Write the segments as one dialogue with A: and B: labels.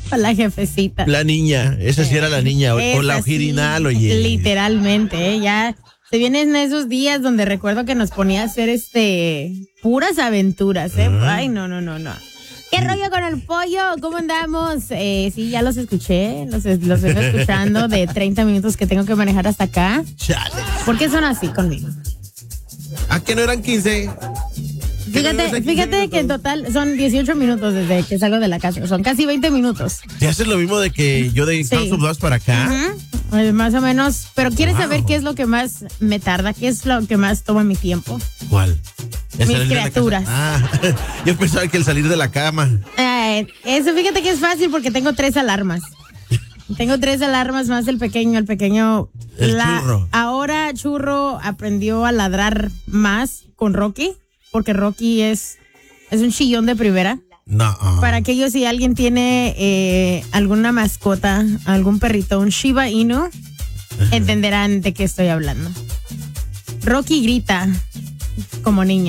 A: A la jefecita.
B: La niña, esa sí era la niña, o la ojirinal, oye.
A: Literalmente, ya se vienen esos días donde recuerdo que nos ponía a hacer puras aventuras, Ay, no. ¿Qué rollo con el pollo? ¿Cómo andamos? Sí, ya los escuché, los estoy escuchando de 30 minutos que tengo que manejar hasta acá.
B: Chale.
A: ¿Por qué son así conmigo?
B: ¿A qué no eran 15?
A: Fíjate que en total son 18 minutos desde que salgo de la casa. Son casi 20 minutos.
B: ¿Te haces lo mismo de que yo de House of Dogs para acá?
A: Más o menos. Pero ¿quieres saber qué es lo que más me tarda? ¿Qué es lo que más toma mi tiempo?
B: ¿Cuál?
A: Mis criaturas.
B: Yo pensaba que el salir de la cama.
A: Eso fíjate que es fácil porque tengo 3 alarmas. Tengo 3 alarmas más el pequeño.
B: Churro.
A: Ahora Churro aprendió a ladrar más con Rocky. Porque Rocky es un chillón de primera.
B: No.
A: Para aquellos, si alguien tiene alguna mascota, algún perrito, un Shiba Inu, entenderán de qué estoy hablando. Rocky grita como niña.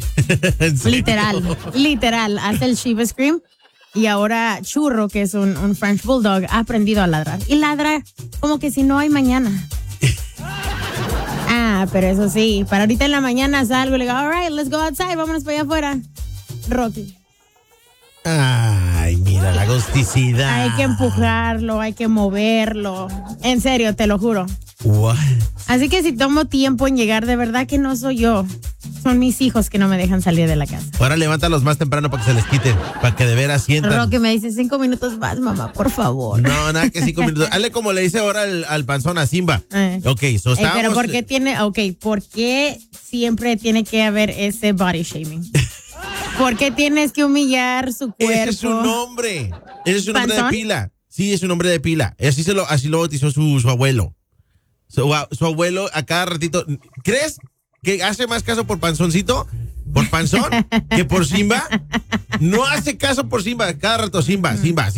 A: Literal, hace el Shiba Scream. Y ahora Churro, que es un French Bulldog, ha aprendido a ladrar. Y ladra como que si no hay mañana. Pero eso sí, para ahorita en la mañana salgo y le digo, all right, let's go outside, vámonos para allá afuera. Rocky.
B: Ay, mira la agusticidad.
A: Hay que empujarlo, hay que moverlo. En serio, te lo juro.
B: What?
A: Así que si tomo tiempo en llegar, de verdad que no soy yo. Son mis hijos que no me dejan salir de la casa.
B: Ahora levántalos más temprano para que se les quiten, para que de veras sientan.
A: Rocky me dice 5 minutos más, mamá, por favor.
B: No, nada que 5 minutos. Hazle como le dice ahora al panzón a Simba. Ok, estábamos...
A: Pero ¿por qué siempre tiene que haber ese body shaming? ¿Por qué tienes que humillar su cuerpo?
B: Ese es su nombre. Ese es su nombre de pila. Sí, es su nombre de pila. Así lo bautizó su abuelo. Su abuelo a cada ratito. ¿Crees que hace más caso por panzoncito? ¿Por panzón? ¿Que por Simba? No hace caso por Simba. Cada rato Simba.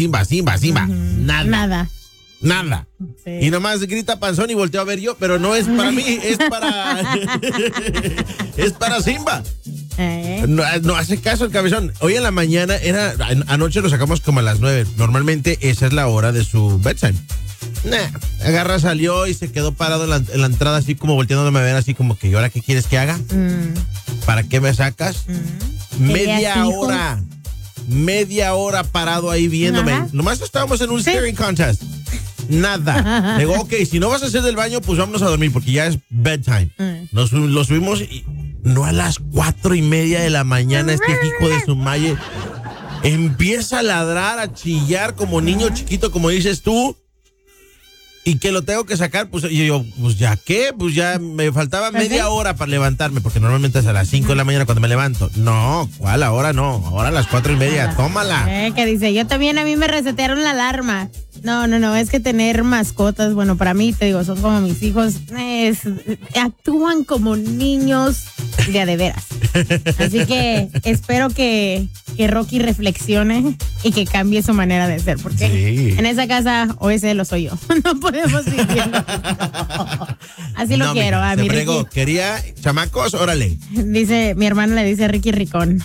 B: Nada. Sí. Y nomás grita panzón y volteo a ver yo, pero no es para mí, es para Simba. No hace caso el cabezón. Hoy en la mañana anoche lo sacamos como a las 9. Normalmente esa es la hora de su bedtime. Salió y se quedó parado en la entrada así como volteándome a ver así como que, ¿y ahora qué quieres que haga? ¿Para qué me sacas? Media hora parado ahí viéndome. Nomás estábamos en un staring contest. Nada. Digo, ok, si no vas a hacer del baño, pues vámonos a dormir porque ya es bedtime. Lo subimos y no a las 4:30 de la mañana este hijo de su malle empieza a ladrar, a chillar como niño chiquito, como dices tú. Y que lo tengo que sacar, pues y yo, pues ya qué, pues ya me faltaba media hora para levantarme, porque normalmente es a las 5 de la mañana cuando me levanto. No, ¿cuál? Ahora no, ahora a las 4:30, tómala.
A: Que dice, a mí me resetearon la alarma. No, es que tener mascotas, bueno, para mí, te digo, son como mis hijos, actúan como niños de a de veras. Así que espero que Rocky reflexione y que cambie su manera de ser, porque en esa casa o es él o soy yo. No podemos vivir. Así lo quiero.
B: A mi Ricky. Quería chamacos, órale.
A: Dice, mi hermana le dice Ricky Ricón.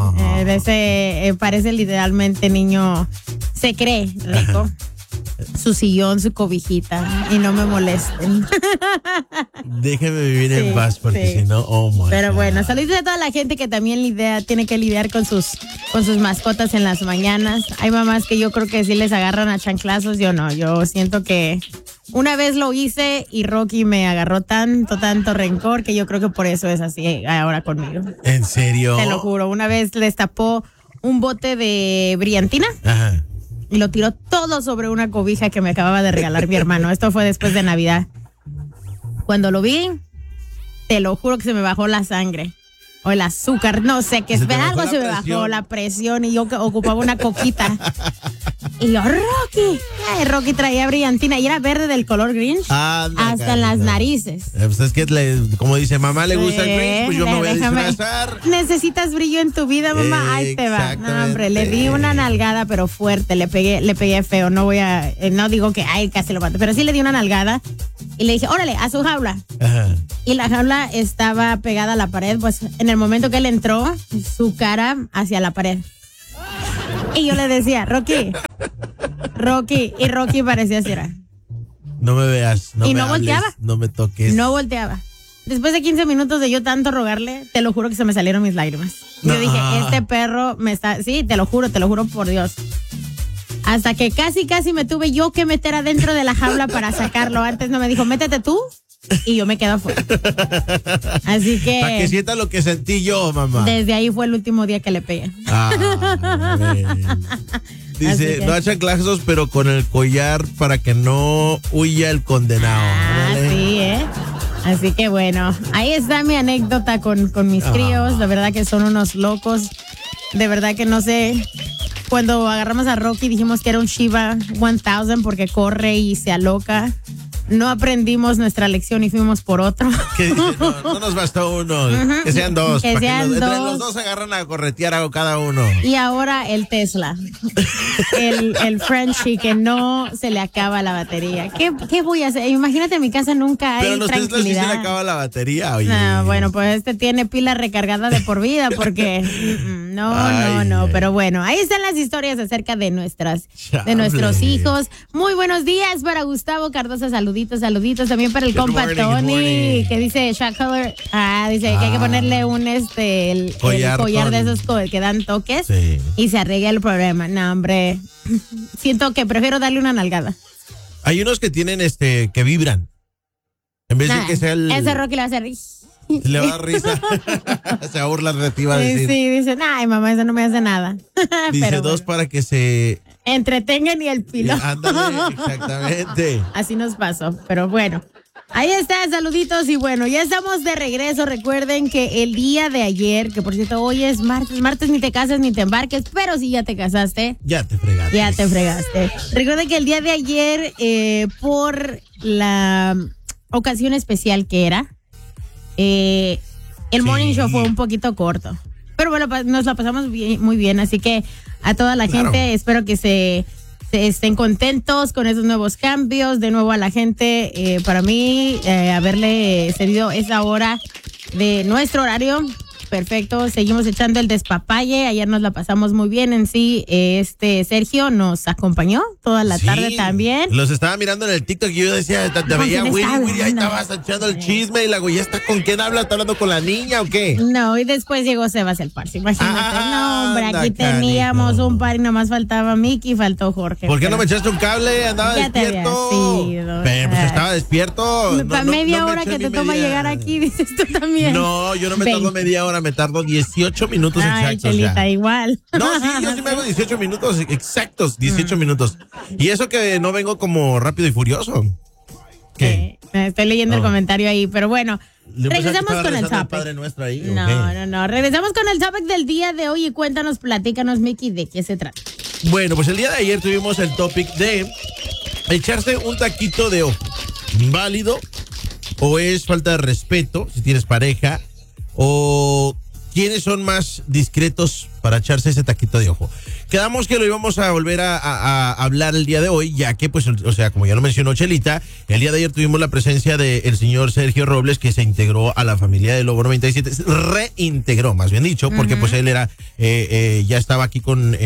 A: Parece literalmente niño, se cree rico. Su sillón, su cobijita y no me molesten.
B: Déjenme vivir en paz porque si no, oh my
A: Pero
B: God.
A: bueno, saludos a toda la gente que también tiene que lidiar con sus mascotas en las mañanas. Hay mamás que yo creo que sí les agarran a chanclazos, yo no. Yo siento que una vez lo hice y Rocky me agarró tanto rencor que yo creo que por eso es así ahora conmigo.
B: ¿En serio?
A: Te lo juro, una vez les tapó un bote de brillantina.
B: Ajá.
A: Y lo tiró todo sobre una cobija que me acababa de regalar mi hermano. Esto fue después de Navidad. Cuando lo vi, te lo juro que se me bajó la sangre. O el azúcar, no sé, que algo se me bajó, la presión. Y yo ocupaba una coquita. Y yo, Rocky. Rocky traía brillantina y era verde del color Grinch. Hasta en las narices.
B: Pues es que, como dice, mamá le gusta el Grinch, pues yo me voy a disfrazar.
A: Necesitas brillo en tu vida, mamá. Ahí te va. No, hombre, le di una nalgada, pero fuerte. Le pegué feo. No digo que, casi lo mato. Pero sí le di una nalgada. Y le dije, órale, a su jaula.
B: Ajá.
A: Y la jaula estaba pegada a la pared. Pues en el momento que él entró, su cara hacia la pared. Y yo le decía, Rocky, Rocky parecía así, era.
B: No me veas, no
A: y
B: me
A: no
B: hables,
A: volteaba.
B: no me toques.
A: No volteaba. Después de 15 minutos de yo tanto rogarle, te lo juro que se me salieron mis lágrimas. Yo dije, este perro me está... Sí, te lo juro por Dios. Hasta que casi me tuve yo que meter adentro de la jaula para sacarlo. Antes no me dijo, métete tú, y yo me quedo afuera. Así que...
B: Para que sienta lo que sentí yo, mamá.
A: Desde ahí fue el último día que le pegué.
B: Dice, no a chanclazos, pero con el collar para que no huya el condenado.
A: Sí, Así que bueno, ahí está mi anécdota con mis críos. La verdad que son unos locos. De verdad que no sé. Cuando agarramos a Rocky dijimos que era un Shiba 1000 porque corre y se aloca. No aprendimos nuestra lección y fuimos por otro.
B: Que dice, no nos bastó uno, que sean dos.
A: Que sean dos.
B: Entre los dos se agarran a corretear a cada uno.
A: Y ahora el Tesla. el Frenchie, que no se le acaba la batería. ¿Qué voy a hacer? Imagínate, en mi casa nunca hay
B: Pero los Teslas sí se le acaba la batería, oye. No,
A: bueno, pues este tiene pila recargada de por vida porque... No. Pero bueno, ahí están las historias acerca de nuestros hijos. Muy buenos días para Gustavo Cardosa, saluditos. También para el compa Tony, que dice Shaq Color. Dice que hay que ponerle el collar de esos que dan toques y se arregla el problema. No, hombre, siento que prefiero darle una nalgada.
B: Hay unos que tienen que vibran. En vez de que sea el...
A: Ese Rocky le va a hacer...
B: Le va a dar risa. Se va a burlar de ti, va a decir.
A: Sí, dicen, ay, mamá, eso no me hace nada.
B: Dice pero dos para que se...
A: entretengan y el piloto.
B: Ándale, exactamente.
A: Así nos pasó, pero bueno. Ahí está, saluditos y bueno, ya estamos de regreso. Recuerden que el día de ayer, que por cierto hoy es martes ni te casas ni te embarques, pero si ya te casaste.
B: Ya te fregaste.
A: Recuerden que el día de ayer, por la ocasión especial que era, el morning show fue un poquito corto. Pero bueno, nos la pasamos muy bien, así que a toda la gente espero que se estén contentos con esos nuevos cambios. De nuevo a la gente, para mí, haberle cedido esa hora de nuestro horario. Perfecto, seguimos echando el despapalle. Ayer nos la pasamos muy bien en sí. Sergio nos acompañó toda la tarde también.
B: Los estaba mirando en el TikTok y yo decía, te veía Willy, ahí estabas echando el chisme y la güey, ¿está con quién habla? ¿Está hablando con la niña o qué?
A: No, y después llegó Sebas el Parsi, imagínate. No, hombre, aquí teníamos un par y nomás faltaba Mickey y faltó Jorge.
B: ¿Por qué no me echaste un cable? Andaba despierto. Pero pues estaba despierto.
A: Para media hora que te toma llegar aquí, dices tú también.
B: No, yo no me tardo media hora. Me tardo 18 minutos exactos.
A: Chelita,
B: ya.
A: Igual.
B: No, sí, yo sí me hago 18 minutos exactos, 18 minutos. Y eso que no vengo como rápido y furioso. ¿Qué?
A: Estoy leyendo el comentario ahí, pero bueno, regresamos con el topic.
B: Padre Nuestro ahí,
A: no. Regresamos con el topic del día de hoy y platícanos, Mickey, ¿de qué se trata?
B: Bueno, pues el día de ayer tuvimos el topic de echarse un taquito de ojo. ¿Válido? ¿O es falta de respeto si tienes pareja? ¿O quiénes son más discretos para echarse ese taquito de ojo? Quedamos que lo íbamos a volver a hablar el día de hoy, ya que, pues, o sea, como ya lo mencionó Chelita, el día de ayer tuvimos la presencia del señor Sergio Robles, que se integró a la familia de Lobo 97, reintegró, más bien dicho, porque pues él era, ya estaba aquí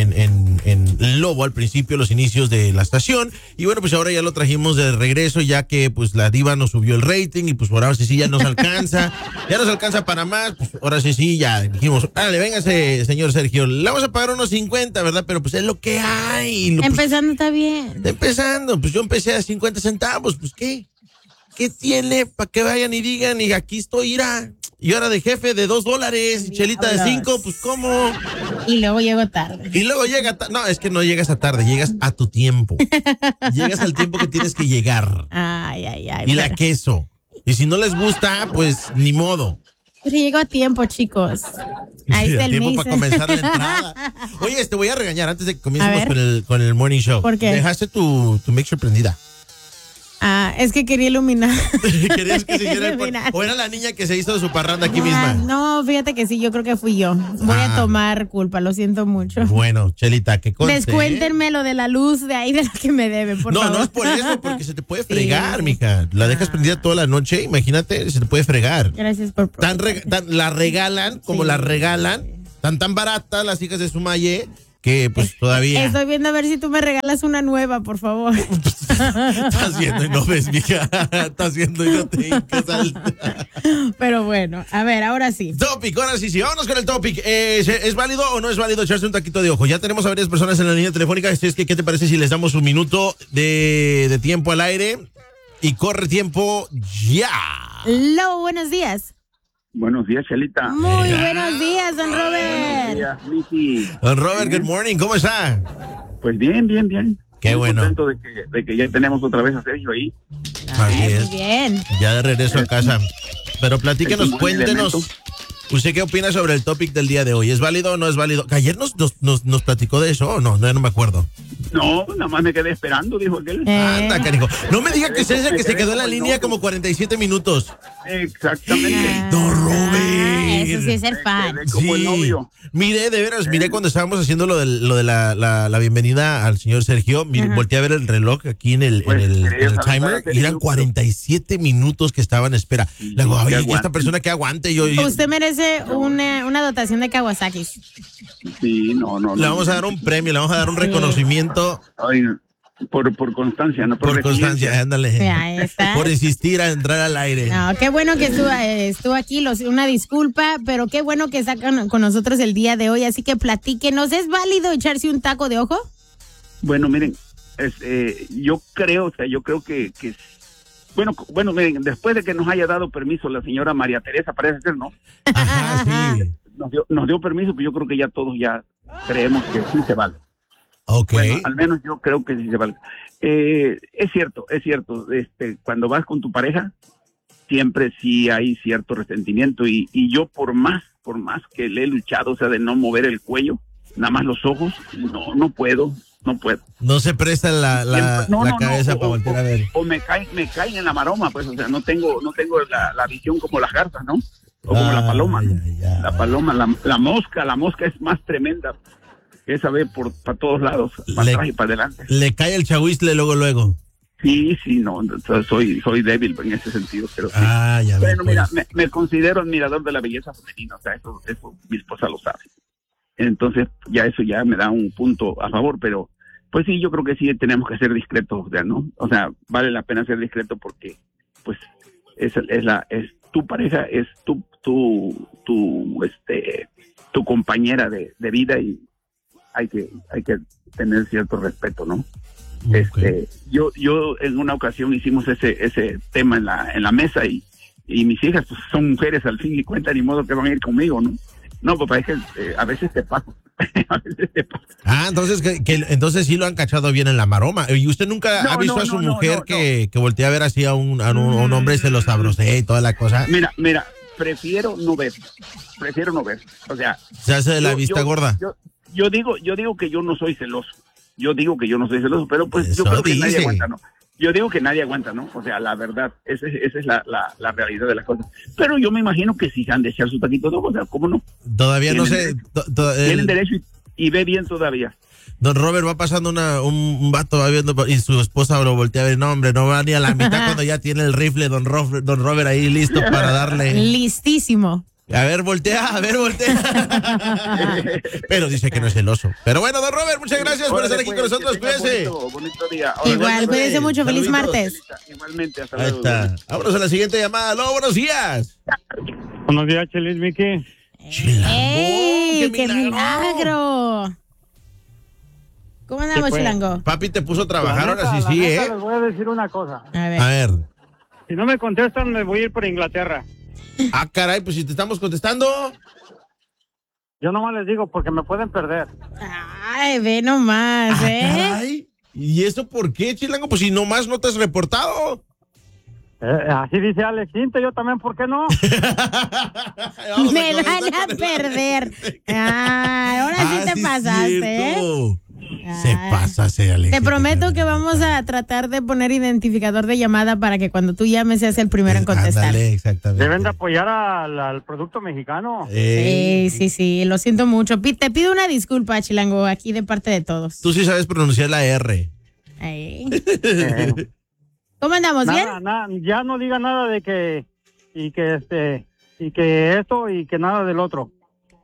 B: en Lobo al principio, los inicios de la estación, y bueno, pues ahora ya lo trajimos de regreso, ya que pues la diva nos subió el rating, y pues por ahora sí ya nos alcanza, para más, pues ahora sí ya dijimos, dale, véngase, señor Sergio, le vamos a pagar unos 50, ¿verdad? Pero pues es lo que hay.
A: Empezando está bien.
B: Empezando, pues yo empecé a 50 centavos, pues ¿qué? ¿Qué tiene para que vayan y digan, y aquí estoy, irá? Y ahora de jefe de $2, Chelita de 5, pues ¿cómo?
A: Y luego llego tarde.
B: No, es que no llegas a tarde, llegas a tu tiempo. Llegas al tiempo que tienes que llegar.
A: Ay.
B: Y la queso. Y si no les gusta, pues ni modo.
A: Pero llego a tiempo, chicos. Ahí está el
B: tiempo para comenzar la entrada. Oye, te voy a regañar antes de que comencemos con el morning show.
A: ¿Por qué?
B: Dejaste tu mixer prendida.
A: Es que quería iluminar.
B: ¿Querías que siguiera iluminar? ¿O era la niña que se hizo de su parranda aquí misma?
A: No, fíjate que sí, yo creo que fui yo. Voy a tomar culpa, lo siento mucho.
B: Bueno, Chelita, ¿qué conste?
A: Descuéntenme lo de la luz de ahí de lo que me deben, por favor.
B: No es por eso, porque se te puede fregar, mija. La dejas prendida toda la noche, imagínate, se te puede fregar.
A: Gracias por
B: la regalan, como la regalan, tan barata las hijas de Sumaye, que pues todavía.
A: Estoy viendo a ver si tú me regalas una nueva, por favor.
B: Estás viendo y no ves, mija. Estás viendo y no te hincas
A: Pero bueno, a ver, ahora sí.
B: Topic, ahora sí, vámonos con el topic. ¿Es válido o no es válido echarse un taquito de ojo? Ya tenemos a varias personas en la línea telefónica. ¿Qué te parece si les damos un minuto de tiempo al aire? Y corre tiempo ya.
A: Hello, buenos días.
C: Buenos días, Chelita.
A: Muy buenos días, don Robert.
C: Buenos días, Miki.
B: Don Robert, good morning, ¿cómo está?
C: Pues bien.
B: Qué
C: Muy
B: bueno.
C: contento de que ya tenemos otra vez a Sergio ahí.
B: Así es.
A: Muy bien.
B: Ya de regreso a casa. Pero platíquenos,
C: Es un buen
B: cuéntenos.
C: elemento.
B: ¿Usted qué opina sobre el topic del día de hoy? ¿Es válido o no es válido? ¿Ayer nos platicó de eso o no? No me acuerdo.
C: No, nada más me quedé esperando, dijo aquel.
B: Anda, canijo. No me diga que es ese que se quedó en la línea como 47 minutos.
C: Exactamente.
B: Don Robert.
A: Eso sí es ser fan.
C: Quedé como el novio.
B: Miré, de veras, miré cuando estábamos haciendo lo de la bienvenida al señor Sergio, volteé a ver el reloj aquí en el timer y eran 47 minutos que estaba en espera. Le digo, oye, esta persona que aguante.
A: Usted merece una dotación de Kawasaki.
C: Sí, no.
B: Le vamos a dar un premio, le vamos a dar un reconocimiento.
C: Ay, por constancia, no
B: Por constancia, ándale.
A: Ahí está.
B: Por insistir a entrar al aire.
A: No, qué bueno que estuvo aquí, una disculpa, pero qué bueno que está con nosotros el día de hoy, así que platíquenos, ¿es válido echarse un taco de ojo?
C: Bueno, miren, yo creo que bueno, miren, después de que nos haya dado permiso la señora María Teresa, parece ser, ¿no?
B: Ajá, sí.
C: Nos dio permiso, pero yo creo que ya todos ya creemos que sí se vale.
B: Ok.
C: Bueno, al menos yo creo que sí se vale. Es cierto, cuando vas con tu pareja, siempre sí hay cierto resentimiento y yo por más que le he luchado, o sea, de no mover el cuello, nada más los ojos, no puedo.
B: No se presta la cabeza para voltear a ver.
C: O me caen en la maroma, pues, o sea, no tengo la visión como las garzas, ¿no? O como la paloma.
B: Ya.
C: La paloma, la mosca es más tremenda. Esa ve para todos lados, para atrás y para adelante.
B: Le cae el chahuizle luego.
C: Sí, no, soy débil en ese sentido, pero sí.
B: Ya
C: bueno,
B: ves,
C: mira,
B: pues.
C: me considero admirador de la belleza femenina, o sea, eso mi esposa lo sabe. Entonces, eso ya me da un punto a favor, pero pues sí, yo creo que sí tenemos que ser discretos, ¿no? O sea, vale la pena ser discreto porque, pues, es tu pareja, es tu compañera de vida y hay que tener cierto respeto, ¿no?
B: Okay.
C: Yo en una ocasión hicimos ese tema en la mesa y mis hijas pues, son mujeres al fin y cuenta, ni modo que van a ir conmigo, ¿no? No, papá, es que a veces te paso.
B: Entonces sí lo han cachado bien en la maroma. ¿Y usted nunca ha visto a su mujer que voltea a ver así a un hombre y se lo sabrosea y toda la cosa?
C: Mira, prefiero no ver. O sea,
B: se hace de la vista gorda.
C: Yo digo que yo no soy celoso. Pero pues
B: Eso
C: yo creo que
B: dice.
C: nadie aguanta, ¿no? Yo digo que nadie aguanta, ¿no? O sea, la verdad, esa es la realidad de las cosas. Pero yo me imagino que si se han de echar su taquito de ojo, o sea, ¿cómo no?
B: Todavía no sé.
C: Tienen derecho y ve bien todavía.
B: Don Robert va pasando un vato va viendo y su esposa lo voltea a ver. No, hombre, no va ni a la mitad cuando ya tiene el rifle don Robert ahí listo para darle.
A: Listísimo.
B: A ver, voltea. Pero dice que no es celoso. Pero bueno, don Robert, muchas gracias por estar aquí con nosotros. Cuídese.
C: Bonito día.
A: Igual, cuídese mucho. Feliz
B: Saluditos.
A: martes.
C: Igualmente, hasta
B: Ahí
C: luego.
B: está. Vámonos a la siguiente llamada. Aló, buenos días.
D: Buenos días, Chelis, Miki.
B: Chilango,
A: ¡Ey! ¡Qué milagro! ¿Cómo andamos,
D: fue?
A: Chilango?
B: Papi te puso a trabajar,
D: La
B: ahora
D: neta,
B: sí,
D: la neta,
B: ¿eh?
D: Les voy a decir una cosa.
A: A ver.
B: A ver.
D: Si no me contestan, me voy a ir por Inglaterra.
B: Ah, caray, pues si te estamos contestando.
D: Yo nomás les digo porque me pueden perder.
A: Ay, ve nomás,
B: Ah,
A: ¿eh?
B: caray. ¿Y eso por qué, Chilango? Pues si nomás no te has reportado.
D: Así dice Alex Inte, yo también, ¿por qué no?
B: Vamos
A: Me
B: comenzar
A: van a
B: con el-
A: perder. Ay, ahora sí te pasaste, ¿eh?
B: cierto. Se
A: Ay.
B: pasa, Alex.
A: Te prometo que vamos a tratar de poner identificador de llamada para que cuando tú llames seas el primero en contestar.
B: Ándale, exactamente.
D: Deben de apoyar al producto mexicano.
A: Sí, lo siento mucho. Te pido una disculpa, Chilango, aquí de parte de todos.
B: Tú sí sabes pronunciar la R.
A: Ay.
D: Eh,
A: ¿Cómo andamos? ¿Bien?
D: ya no diga nada de que y que esto y que nada del otro.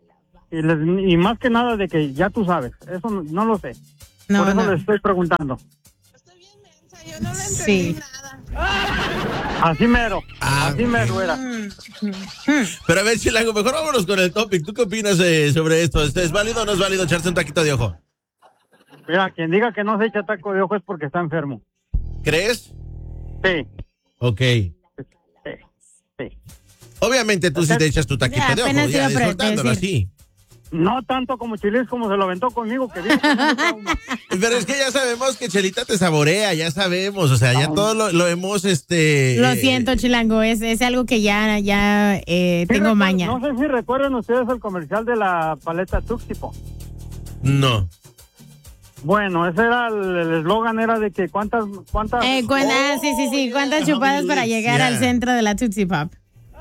D: y más que nada de que ya tú sabes. Eso no lo sé.
A: No,
D: Por eso
A: no.
D: les estoy preguntando.
A: Yo no le entendí nada.
D: Así mero era.
B: Pero a ver, Chilango, mejor vámonos con el topic. ¿Tú qué opinas sobre esto? ¿Es válido o no es válido echarse un taquito de ojo?
D: Mira, quien diga que no se echa taco de ojo es porque está enfermo.
B: ¿Crees?
D: Sí.
B: Ok.
D: Sí.
B: Obviamente tú sí te echas tu taquito
A: Ya,
B: de ojo,
A: apenas
B: ya
A: iba a
B: disfrutándolo
A: decir.
B: así.
D: No tanto como Chilis como se lo aventó conmigo, que dijo que no me trauma.
B: Pero es que ya sabemos que Chelita te saborea, ya sabemos, o sea, ya todo lo hemos,
A: Lo siento, Chilango, es algo que ya tengo maña.
D: No sé si recuerdan ustedes el comercial de la paleta Tuxipo.
B: No.
D: Bueno, ese era el eslogan, era de que cuántas...
A: Sí, ¿cuántas chupadas para llegar al centro de la Tootsie Pop?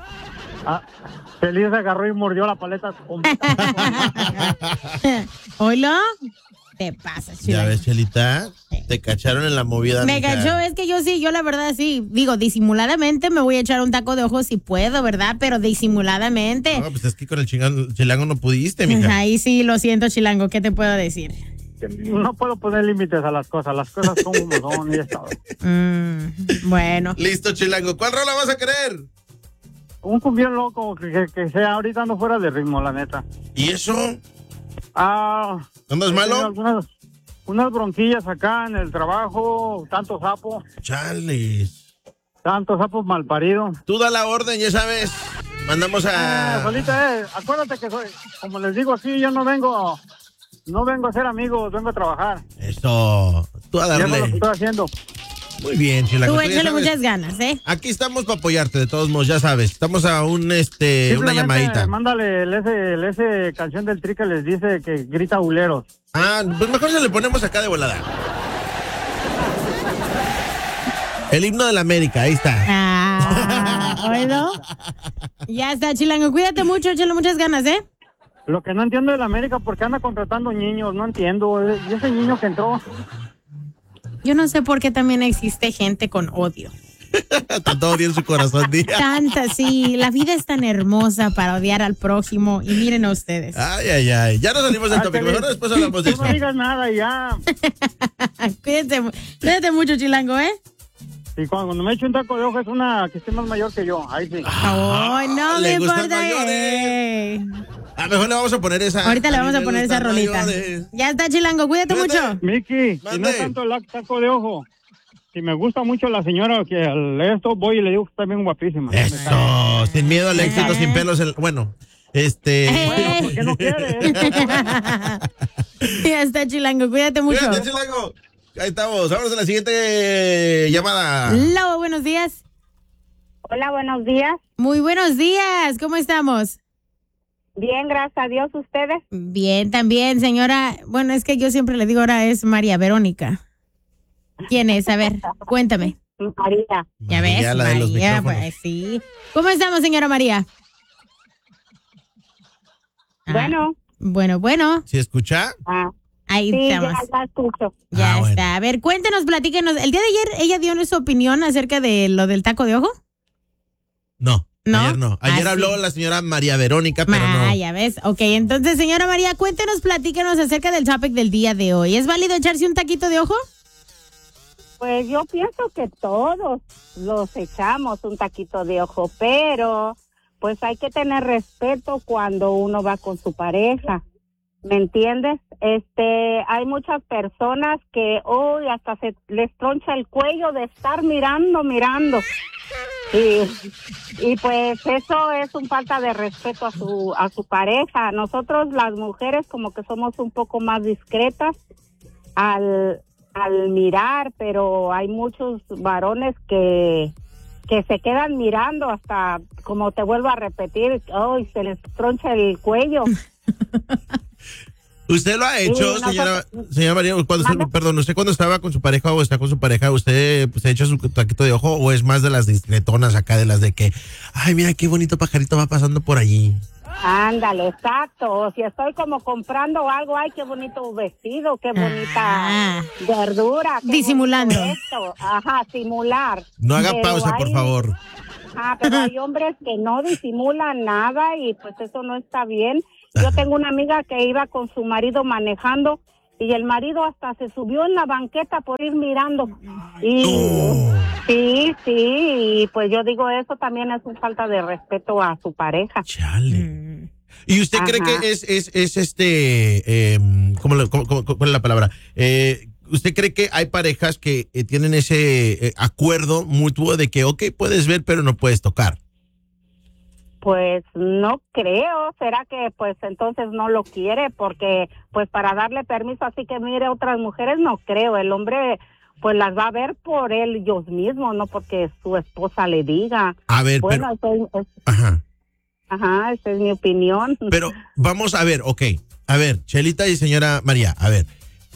D: Feliz agarró y mordió la paleta.
A: ¿Oilo? Te pasa,
B: ¿Ya
A: Chilango.
B: ves, Chelita? Te cacharon en la movida.
A: Me
B: mija.
A: cachó, es que yo la verdad sí, digo, disimuladamente me voy a echar un taco de ojo si puedo, ¿verdad? Pero disimuladamente.
B: No, pues es que con el Chilango no pudiste, mija.
A: Ahí sí, lo siento, Chilango, ¿qué te puedo decir?
D: No puedo poner límites a las cosas son como son y está.
A: Bueno.
B: Listo, Chilango. ¿Cuál rola vas a querer?
D: Un cumbión loco que sea ahorita ando fuera de ritmo, la neta.
B: ¿Y eso?
D: ¿No
B: es malo?
D: Unas bronquillas acá en el trabajo, tanto sapo.
B: Chales.
D: Tanto sapo malparido.
B: Tú da la orden, ya sabes. Mandamos a...
D: Solita, acuérdate que soy, como les digo aquí, yo no vengo a ser amigos, vengo a trabajar.
B: Eso. Tú a
D: Ya es lo que
B: darle.
D: estoy haciendo.
B: Muy bien, Chilango.
A: Tú
B: ya
A: échale
B: sabes,
A: muchas ganas, ¿eh?
B: Aquí estamos para apoyarte, de todos modos, ya sabes. Estamos a una
D: Simplemente
B: llamadita.
D: Mándale ese canción del Tri que les dice que grita buleros.
B: Pues mejor se le ponemos acá de volada. El himno de la América, ahí está.
A: ¿Oído? Ya está, Chilango. Cuídate mucho, échale muchas ganas, ¿eh?
D: Lo que no entiendo de la América, ¿por qué anda contratando niños? No entiendo. Y ese niño que entró.
A: Yo no sé por qué también existe gente con odio.
B: Tanto odio en su corazón, día.
A: Tanta, sí. La vida es tan hermosa para odiar al prójimo. Y miren a ustedes.
B: Ay. Ya nos salimos del topic. Mejor después hablamos de eso.
D: No digas nada ya.
A: Cuídate mucho, Chilango, ¿eh?
D: Y cuando me echo un taco de ojo es una que esté más mayor que yo. Ahí sí.
A: Ay, no
B: le
A: me
B: gustan
A: importa.
B: mayores. Mejor le vamos a poner esa.
A: Ahorita le vamos a
B: mí me
A: poner esa
B: gustan
A: rolita.
B: mayores.
A: Ya está, Chilango. Cuídate mucho.
D: Miki, y no
B: Mande.
D: es tanto el taco de ojo. Si me gusta mucho la señora que al esto voy y le digo que está bien guapísima.
B: Eso, sin miedo al éxito, sin pelos. Bueno,
D: Bueno, ¿por qué no quiere?
A: Ya está, Chilango. Cuídate mucho.
B: Cuídate, Chilango. Ahí estamos. Vamos a la siguiente llamada.
A: Lobo, buenos días.
E: Hola, buenos días.
A: Muy buenos días. ¿Cómo estamos?
E: Bien, gracias a Dios. ¿Ustedes?
A: Bien, también, señora. Bueno, es que yo siempre le digo ahora es María Verónica. ¿Quién es? A ver, cuéntame.
E: María.
A: ¿Ya ves?
B: María, la de los
A: María,
B: micrófonos.
A: pues sí. ¿Cómo estamos, señora María? Bueno.
B: ¿Sí escucha?
A: Ahí
E: Sí,
A: estamos.
E: ya escucho.
A: Ya
B: bueno.
A: está. A ver, cuéntenos, platíquenos. El día de ayer ella dio su opinión acerca de lo del taco de ojo.
B: No.
A: ¿No?
B: Ayer no. Ayer
A: Ah,
B: habló
A: sí.
B: la señora María Verónica, pero no.
A: Ya ves. Ok, entonces, señora María, cuéntenos, platíquenos acerca del topic del día de hoy. ¿Es válido echarse un taquito de ojo?
E: Pues yo pienso que todos los echamos un taquito de ojo, pero pues hay que tener respeto cuando uno va con su pareja. ¿Me entiendes? Hay muchas personas que hoy hasta se les troncha el cuello de estar mirando. Y pues eso es un falta de respeto a su pareja. Nosotros las mujeres como que somos un poco más discretas al mirar, pero hay muchos varones que se quedan mirando hasta, como te vuelvo a repetir, hoy se les troncha el cuello.
B: ¿Usted lo ha hecho,
E: Sí,
B: señora María? ¿Usted cuando estaba con su pareja o está con su pareja, usted se echa su taquito de ojo o es más de las discretonas acá, de las de que, ay, mira qué bonito pajarito va pasando por allí?
E: Ándale, exacto. O si estoy como comprando algo, ay, qué bonito vestido, qué bonita verdura. Qué
A: disimulando.
E: bonito esto. Ajá, simular.
B: No haga
E: Pero
B: pausa, por favor.
E: Pero hay hombres que no disimulan nada y pues eso no está bien. Yo tengo una amiga que iba con su marido manejando y el marido hasta se subió en la banqueta por ir mirando. Y sí, y pues yo digo, eso también es una falta de respeto a su pareja.
B: Chale. ¿Y usted cree que ¿cuál es la palabra? ¿Usted cree que hay parejas que tienen ese acuerdo mutuo de que, puedes ver, pero no puedes tocar?
E: Pues no creo, será que pues entonces no lo quiere, porque pues para darle permiso así que mire otras mujeres no creo, el hombre pues las va a ver por ellos mismos, no porque su esposa le diga.
B: A ver,
E: bueno, esa es mi opinión.
B: Pero vamos a ver, a ver, Chelita y señora María, a ver,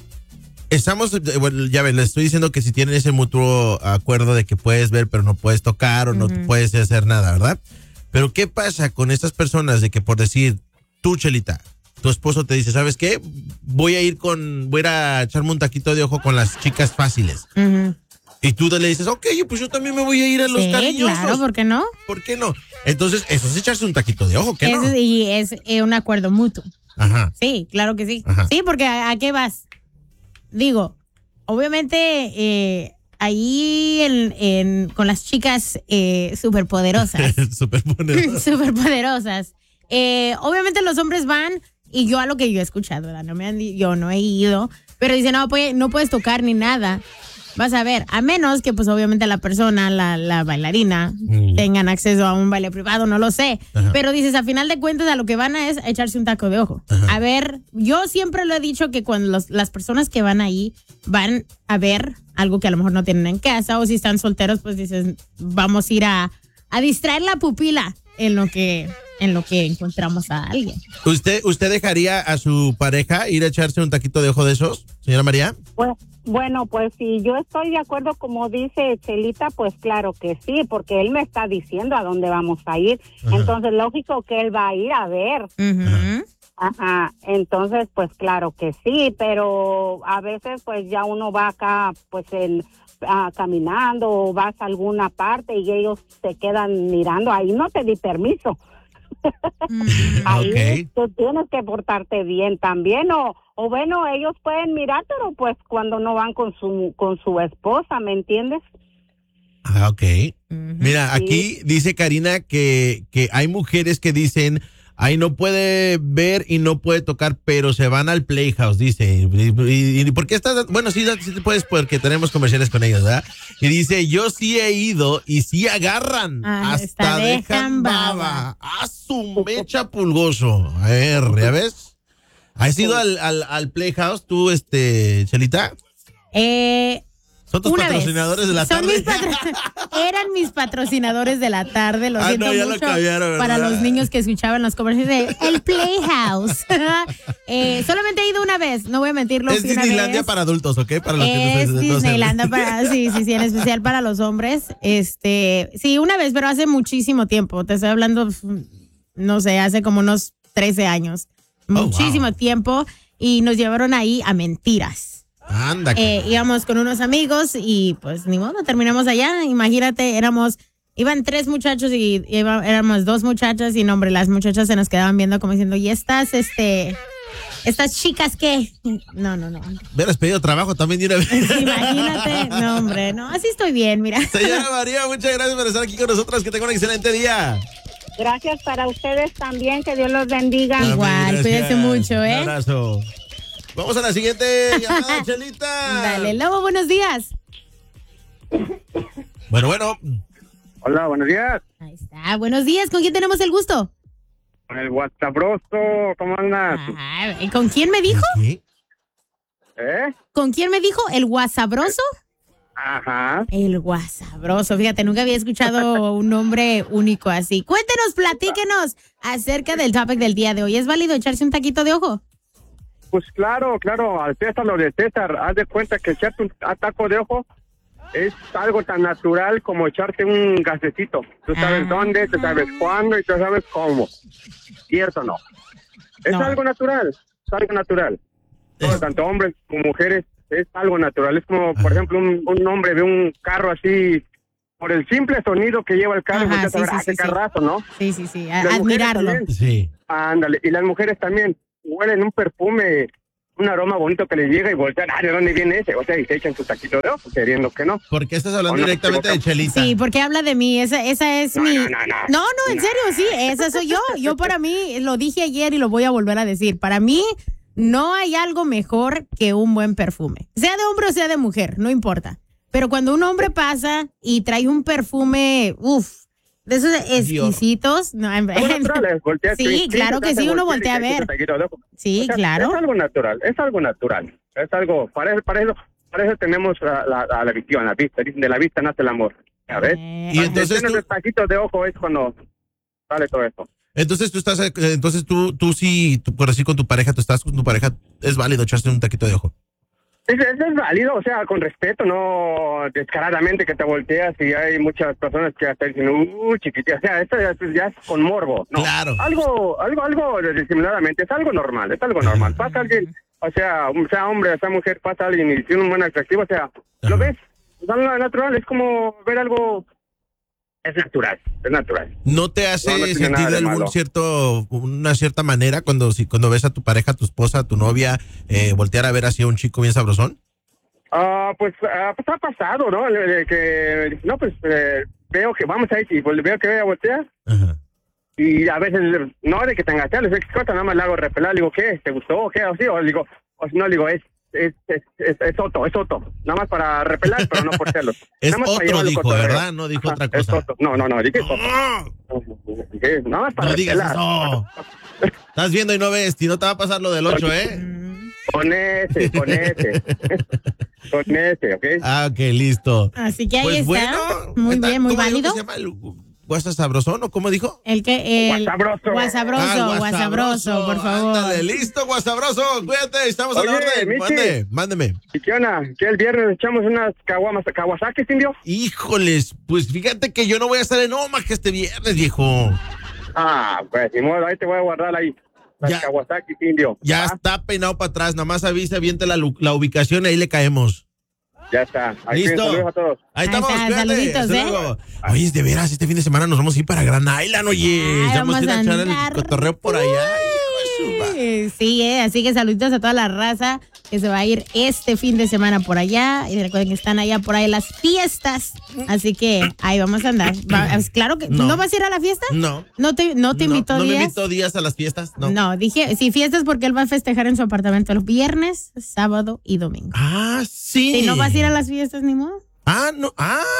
B: ya ves, le estoy diciendo que si tienen ese mutuo acuerdo de que puedes ver pero no puedes tocar o no puedes hacer nada, ¿verdad? Pero ¿qué pasa con estas personas de que por decir, tú, Chelita, tu esposo te dice, ¿sabes qué? Voy a ir a echarme un taquito de ojo con las chicas fáciles. Y tú le dices, pues yo también me voy a ir a los cariñosos.
A: Claro, ¿por qué no?
B: ¿Por qué no? Entonces, eso es echarse un taquito de ojo, ¿qué no?
A: Y es un acuerdo mutuo.
B: Ajá.
A: Sí, claro que sí.
B: Ajá.
A: Sí, porque ¿a qué vas? Digo, obviamente... ahí con las chicas superpoderosas. Superpoderosas. Obviamente los hombres van, y yo a lo que yo he escuchado, ¿verdad? Yo no he ido, pero dicen, no puedes tocar ni nada. Vas a ver, a menos que pues obviamente la persona, la bailarina, tengan acceso a un baile privado, no lo sé. Ajá. Pero dices, a final de cuentas a lo que van es a echarse un taco de ojo. Ajá. A ver, yo siempre lo he dicho que cuando las personas que van ahí van a ver algo que a lo mejor no tienen en casa, o si están solteros, pues dices, vamos a ir a distraer la pupila en lo que encontramos a alguien.
B: ¿Usted dejaría a su pareja ir a echarse un taquito de ojo de esos, señora María?
E: Bueno, pues si yo estoy de acuerdo como dice Chelita, pues claro que sí, porque él me está diciendo a dónde vamos a ir. Ajá. Entonces, lógico que él va a ir a ver. Ajá, entonces, pues claro que sí, pero a veces pues ya uno va acá pues caminando o vas a alguna parte y ellos te quedan mirando, ahí no te di permiso. Ahí tú tienes que portarte bien también, o bueno, ellos pueden mirar, pero pues cuando no van con su esposa, ¿me entiendes?
B: Ok. Mira, aquí dice Karina que hay mujeres que dicen, no puede ver y no puede tocar, pero se van al Playhouse, dice. ¿Y por qué estás? Bueno, sí puedes, porque tenemos comerciales con ellos, ¿verdad? Y dice, yo sí he ido y sí agarran, hasta dejan baba. A su mecha pulgoso. A ver, ¿ya ves? ¿Has ido al Playhouse tú, Chelita? Son tus patrocinadores de la tarde.
A: Eran mis patrocinadores de la tarde, lo siento
B: ya
A: mucho.
B: Lo cambiaron,
A: para los niños que escuchaban los comerciales de El Playhouse. Solamente he ido una vez, no voy a mentirlo.
B: Es Disneylandia para adultos, ¿ok? Para los que
A: es Disneylandia para, sí, en especial para los hombres. Sí, una vez, pero hace muchísimo tiempo. Te estoy hablando, no sé, hace como unos 13 años. Muchísimo tiempo. Y nos llevaron ahí a Mentiras.
B: Anda.
A: Íbamos con unos amigos y pues ni modo, terminamos allá. Imagínate, iban 3 muchachos y éramos 2 muchachas y no, hombre, las muchachas se nos quedaban viendo como diciendo, ¿y estas chicas qué? No.
B: Hubieras pedido trabajo también de una vez.
A: Imagínate, no, hombre, no, así estoy bien, mira.
B: Señora María, muchas gracias por estar aquí con nosotros, que tenga un excelente día.
E: Gracias para ustedes también, que Dios los bendiga.
A: Igual, cuídense mucho,
B: Un abrazo. Vamos a la siguiente llamada, Chelita.
A: Dale, Lobo, buenos días.
B: Bueno.
D: Hola, buenos días.
A: Ahí está, buenos días. ¿Con quién tenemos el gusto?
D: Con el WhatsApproso, ¿cómo andas?
A: ¿Con quién me dijo?
B: ¿Qué?
A: ¿Con quién me dijo? ¿El WhatsApproso?
D: Ajá.
A: El WhatsApproso. Fíjate, nunca había escuchado un nombre único así. Cuéntenos, platíquenos acerca del topic del día de hoy. ¿Es válido echarse un taquito de ojo?
D: Pues claro, al César lo de César. Haz de cuenta que echarte un taco de ojo es algo tan natural como echarte un gasecito. Tú sabes dónde, tú sabes cuándo y tú sabes cómo. ¿Cierto o no? Es algo natural, Tanto hombres como mujeres, es algo natural. Es como, por ejemplo, un hombre ve un carro así, por el simple sonido que lleva el carro,
A: sí,
D: carrazo, ¿no?
A: Sí. Admirarlo.
B: Sí.
D: Ándale, y las mujeres también huelen un perfume, un aroma bonito que les llega y voltean, ¿de dónde viene ese? O sea, y se echan su taquito de ojo, queriendo que no.
B: ¿Por qué estás hablando
D: no,
B: directamente de Chelita?
A: Sí, porque habla de mí, esa es mi... No, en serio, sí, esa soy yo. Yo para mí, lo dije ayer y lo voy a volver a decir, para mí no hay algo mejor que un buen perfume. Sea de hombre o sea de mujer, no importa. Pero cuando un hombre pasa y trae un perfume, de esos exquisitos. No, sí, claro que sí, uno voltea a ver. Sí, claro.
D: Es algo natural, es algo, para eso tenemos a la visión, la vista, dicen de la vista nace el amor, ¿sabes?
B: Y entonces
D: los taquitos de ojo es cuando sale todo esto.
B: Entonces tú sí, por decir con tu pareja, es válido echarse un taquito de ojo.
D: Eso es válido, o sea, con respeto, no descaradamente que te volteas y hay muchas personas que hasta dicen, chiquitita, o sea, esto ya es con morbo, ¿no?
B: Claro.
D: Algo disimuladamente, es algo normal. Pasa alguien, o sea hombre, o sea mujer, pasa alguien y tiene un buen atractivo, o sea, lo ves, es algo natural, es como ver algo, es natural.
B: ¿No te hace sentir de una cierta manera cuando ves a tu pareja, a tu esposa, a tu novia, voltear a ver así a un chico bien sabrosón?
D: Pues ha pasado, ¿no? Veo que vamos ahí y veo que ella voltea. Ajá. Y a veces, no de que te enganchas, les explota, nada más le hago repelar, le digo, ¿qué? ¿Te gustó? ¿Qué? O le digo, es Otto, nada más para repelar, pero no por celos.
B: Es otro, dijo, ¿verdad? No dijo otra cosa.
D: Es Otto. No, dije Otto. Nada más para
B: no
D: repelar.
B: Digas eso. Estás viendo y no ves, y no te va a pasar lo del 8,
D: Con ese, ¿ok?
B: Ah, ok, listo.
A: Así que ahí
B: pues
A: está.
B: Bueno,
A: muy bien, muy válido.
B: ¿Cómo se llama? ¿Guasa sabrosón o cómo dijo?
A: Guasabroso, por favor.
B: Ándale, listo, Guasabroso, cuídate, estamos a la orden. Mándeme.
D: ¿Y qué onda? ¿Que el viernes echamos unas caguamas a Kawasaki, indio?
B: Híjoles, pues fíjate que yo no voy a estar en Omaha este viernes, viejo.
D: Pues ni modo, ahí te voy a guardar ahí. Las Kawasaki, indio.
B: Ya está peinado para atrás, nada más avisa, aviente la ubicación y ahí le caemos.
D: Ya está. Ahí
B: listo.
D: Saludos a todos.
B: Ahí estamos,
A: saluditos,
B: Oye, de veras, este fin de semana nos vamos a ir para Grand Island, oye. Vamos a ir a echar el cotorreo por allá.
A: Sí, así que saluditos a toda la raza que se va a ir este fin de semana por allá. Y recuerden que están allá por ahí las fiestas. Así que ahí vamos a andar. Claro que ¿no vas a ir a la fiesta?
B: No.
A: ¿No te invitó Díaz?
B: ¿No me invitó Díaz a las fiestas?
A: No, dije, sí, fiestas porque él va a festejar en su apartamento los viernes, sábado y domingo.
B: Sí.
A: ¿Y no vas a ir a las fiestas ni modo?
B: No.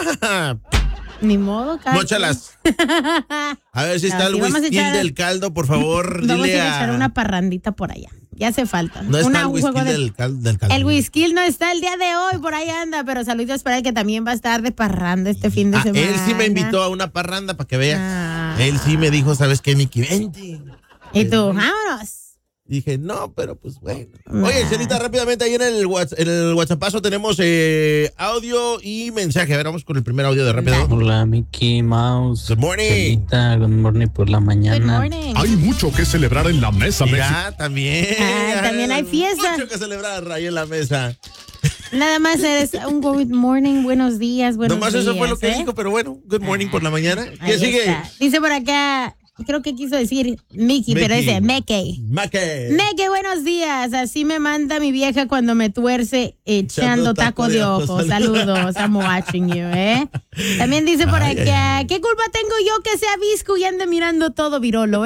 A: Ni modo, Carlos.
B: Móchalas. A ver si está el whisky del caldo, por favor.
A: Vamos
B: dile
A: a echar una parrandita por allá. Ya hace falta.
B: No está el whisky del caldo.
A: El whisky no está el día de hoy, por ahí anda, pero saludos para él que también va a estar de parranda este fin de semana.
B: Él sí me invitó a una parranda para que veas. Él sí me dijo, ¿sabes qué, Miki? Vente.
A: Y tú, vámonos.
B: Dije, no, pero pues bueno. Oye, Chelita, rápidamente ahí en el WhatsAppazo tenemos audio y mensaje. A ver, vamos con el primer audio de rápido.
F: Hola, Mickey Mouse.
B: Good morning.
F: Chelita, good morning por la mañana.
A: Good morning.
G: Hay mucho que celebrar en la mesa,
B: Mira, también.
A: También hay fiesta.
B: Mucho que celebrar ahí en la mesa.
A: Nada más eres un good morning, buenos días, buenos días.
B: Nomás eso fue lo que dijo, pero bueno, good morning por la mañana. ¿Qué sigue?
A: Está. Dice por acá, creo que quiso decir Mickey, pero dice Meke, buenos días. Así me manda mi vieja cuando me tuerce echando taco de ojo. Saludos, I'm watching you, También dice por acá, ¿qué culpa tengo yo que sea visco y ande mirando todo virolo,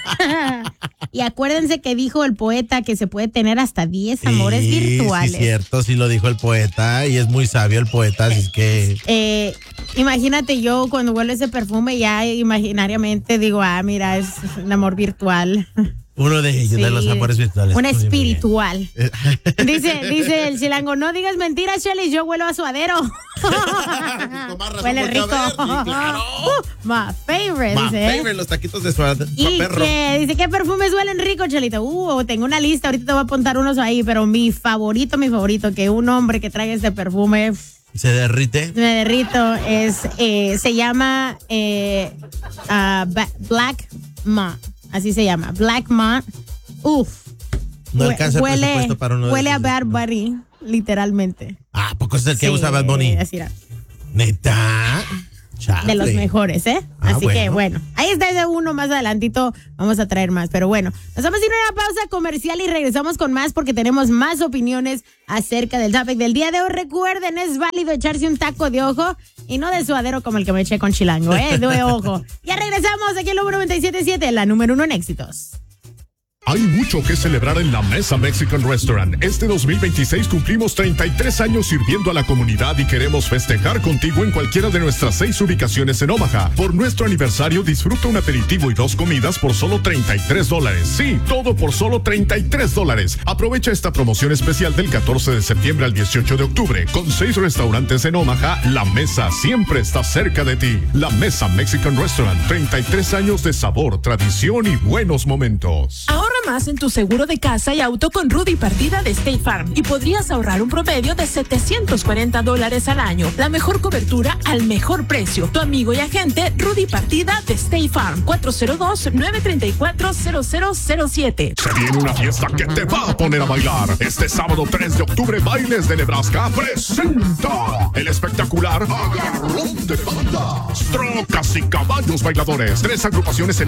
A: Y acuérdense que dijo el poeta que se puede tener hasta 10 amores virtuales.
B: Sí, cierto, sí lo dijo el poeta y es muy sabio el poeta, así es que...
A: imagínate yo cuando huelo ese perfume ya imaginariamente digo, mira, es un amor virtual.
B: Uno de ellos, de los amores virtuales.
A: Un espiritual. Dice el chilango, no digas mentiras, Shelly, yo huelo a suadero. Huele rico.
B: Claro.
A: My favorite.
B: My favorite, los taquitos de suadero.
A: Dice, ¿qué perfumes huelen rico, Chelita? Tengo una lista, ahorita te voy a apuntar unos ahí, pero mi favorito, que un hombre que traiga este perfume...
B: ¿Se derrite?
A: Me derrito. Se llama Black Mont. Así se llama. Black Mont.
B: No alcanza el presupuesto para uno de
A: huele
B: esos.
A: a Bad Bunny, literalmente.
B: ¿Poco es el que usa Bad Bunny?
A: Así era.
B: ¿Neta?
A: de los mejores, ¿eh? Así que bueno, ahí está ese uno, más adelantito vamos a traer más, pero bueno, nos vamos a ir a una pausa comercial y regresamos con más porque tenemos más opiniones acerca del topic del día de hoy. Recuerden, es válido echarse un taco de ojo y no de suadero como el que me eché con Chilango, de ojo. Ya regresamos aquí en el 97.7, la número 1 en éxitos.
G: Hay mucho que celebrar en La Mesa Mexican Restaurant. Este 2026 cumplimos 33 años sirviendo a la comunidad y queremos festejar contigo en cualquiera de nuestras 6 ubicaciones en Omaha. Por nuestro aniversario, disfruta un aperitivo y 2 comidas por solo $33. Sí, todo por solo $33. Aprovecha esta promoción especial del 14 de septiembre al 18 de octubre. Con 6 restaurantes en Omaha, La Mesa siempre está cerca de ti. La Mesa Mexican Restaurant, 33 años de sabor, tradición y buenos momentos.
H: Ahorra más en tu seguro de casa y auto con Rudy Partida de State Farm y podrías ahorrar un promedio de $740 al año. La mejor cobertura al mejor precio. Tu amigo y agente Rudy Partida de State Farm. 402-934-0007.
G: Se viene una fiesta que te va a poner a bailar. Este sábado 3 de octubre, Bailes de Nebraska presenta el espectacular Agarrón de Bandas, Trocas y Caballos Bailadores. 3 agrupaciones en